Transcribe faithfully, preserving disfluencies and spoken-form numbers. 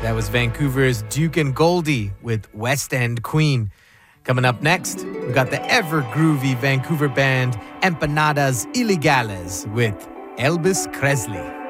That was Vancouver's Duke and Goldie with West End Queen. Coming up next, we got the ever groovy Vancouver band Empanadas Ilegales with Elvis Presley.